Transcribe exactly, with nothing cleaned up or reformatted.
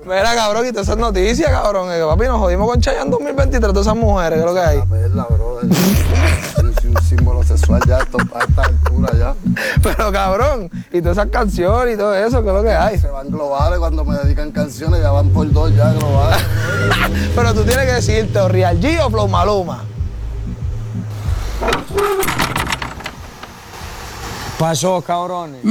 Mira, cabrón, y todas esas noticias, cabrón. Que, papi, nos jodimos con Chayanne dos mil veintitrés, todas esas mujeres, ¿qué es lo que hay? La perla, brother. Es un símbolo sexual ya esto, a esta altura ya. Pero, cabrón, y todas esas canciones y todo eso, ¿qué es lo que hay? Se van globales cuando me dedican canciones, ya van por dos ya globales. Pero tú tienes que decirte, o Real G o Flow Maluma. Pasó, cabrones.